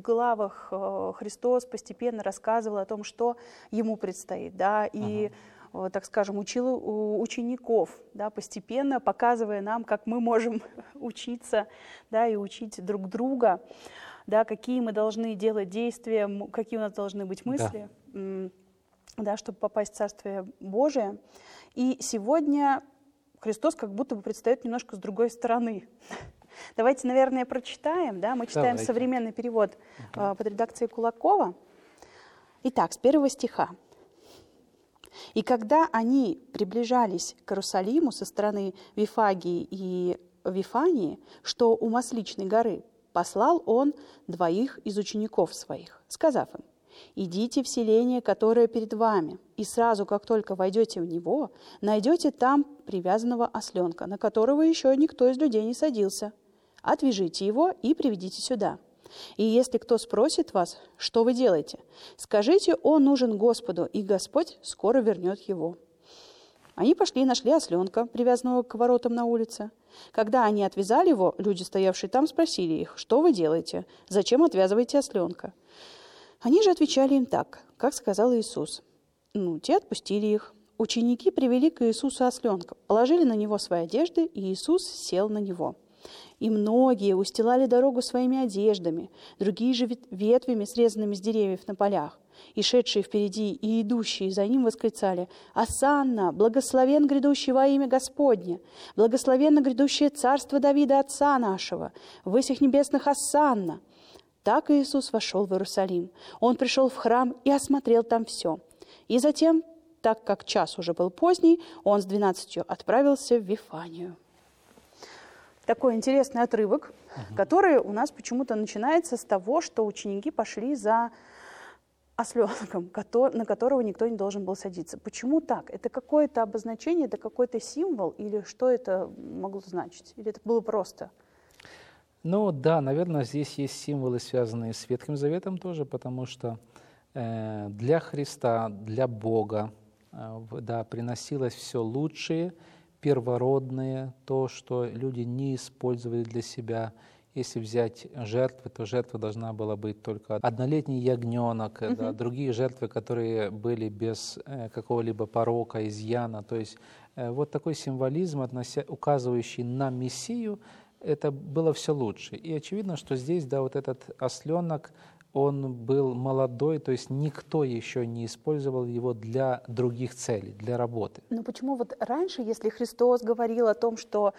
главах Христос постепенно рассказывал о том, что ему предстоит, да, и, так скажем, учил учеников, да, постепенно показывая нам, как мы можем учиться, да, и учить друг друга, да, какие мы должны делать действия, какие у нас должны быть мысли, да, чтобы попасть в Царствие Божие. И сегодня Христос как будто бы предстает немножко с другой стороны. Давайте, наверное, прочитаем. Да? Мы читаем современный перевод под редакцией Кулакова. Итак, с 1 стиха. «И когда они приближались к Иерусалиму со стороны Вифагии и Вифании, что у Масличной горы, послал он 2 из учеников своих, сказав им: идите в селение, которое перед вами, и сразу, как только войдете в него, найдете там привязанного осленка, на которого еще никто из людей не садился. Отвяжите его и приведите сюда. И если кто спросит вас, что вы делаете, скажите: он нужен Господу, и Господь скоро вернет его». Они пошли и нашли осленка, привязанного к воротам на улице. Когда они отвязали его, люди, стоявшие там, спросили их: что вы делаете? Зачем отвязываете осленка? Они же отвечали им так, как сказал Иисус. Те отпустили их. Ученики привели к Иисусу осленка, положили на него свои одежды, и Иисус сел на него. И многие устилали дорогу своими одеждами, другие же ветвями, срезанными с деревьев на полях. И шедшие впереди, и идущие за ним восклицали: «Осанна! Благословен грядущий во имя Господне! Благословенно грядущее царство Давида, отца нашего! В высях небесных осанна!» Так Иисус вошел в Иерусалим. Он пришел в храм и осмотрел там все. И затем, так как час уже был поздний, он с 12 отправился в Вифанию. Такой интересный отрывок, который у нас почему-то начинается с того, что ученики пошли за осленком, на которого никто не должен был садиться. Почему так? Это какое-то обозначение, это какой-то символ, или что это могло значить? Или это было просто? Ну да, наверное, здесь есть символы, связанные с Ветхим Заветом тоже, потому что для Христа, для Бога, да, приносилось все лучшее, первородное, то, что люди не использовали для себя. Если взять жертвы, то жертва должна была быть только однолетний ягненок, да, другие жертвы, которые были без какого-либо порока, изъяна. То есть вот такой символизм, указывающий на Мессию, это было все лучше. И очевидно, что здесь, да, вот этот осленок, он был молодой, то есть никто еще не использовал его для других целей, для работы. Но почему вот раньше, если Христос говорил о том, что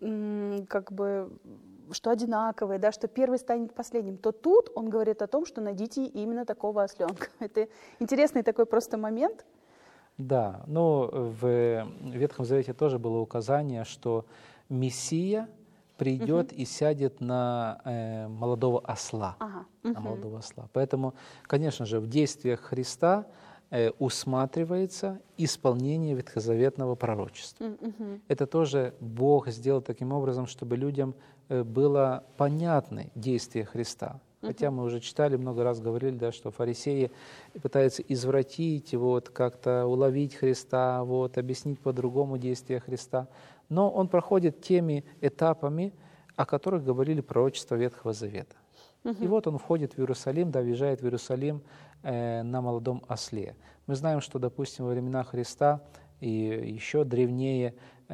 что одинаковые, да, что первый станет последним, то тут он говорит о том, что найдите именно такого осленка. Это интересный такой просто момент. Да, но в Ветхом Завете тоже было указание, что Мессия придет и сядет на молодого осла. На молодого осла. Поэтому, конечно же, в действиях Христа усматривается исполнение ветхозаветного пророчества. Это тоже Бог сделал таким образом, чтобы людям было понятны действия Христа. Хотя мы уже читали, много раз говорили, да, что фарисеи пытаются извратить, вот, как-то уловить Христа, вот, объяснить по-другому действия Христа. Но он проходит теми этапами, о которых говорили пророчества Ветхого Завета. И вот он входит в Иерусалим, да, въезжает в Иерусалим на молодом осле. Мы знаем, что, допустим, во времена Христа и еще древнее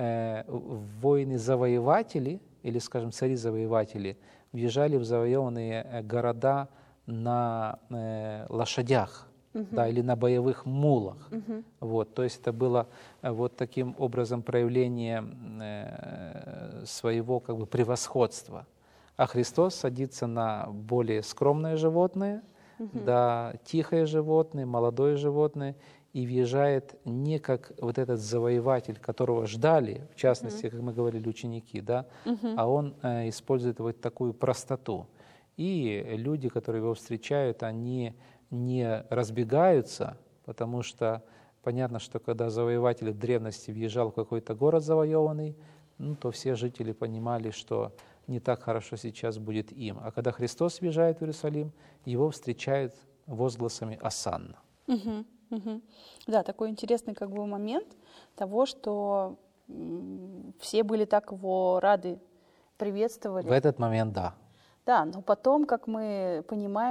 воины-завоеватели, или, скажем, цари-завоеватели, въезжали в завоеванные города на лошадях, да, или на боевых мулах. Вот, то есть это было вот таким образом проявление своего как бы превосходства. А Христос садится на более скромное животное, да, тихое животное, молодое животное, и въезжает не как вот этот завоеватель, которого ждали, в частности, как мы говорили, ученики, да, а он использует вот такую простоту. И люди, которые его встречают, они не разбегаются, потому что понятно, что когда завоеватель в древности въезжал в какой-то город завоеванный, то все жители понимали, что не так хорошо сейчас будет им. А когда Христос въезжает в Иерусалим, его встречают возгласами «Осанна». Да, такой интересный как бы момент того, что все были так его рады, приветствовали. В этот момент, да. Да, но потом, как мы понимаем,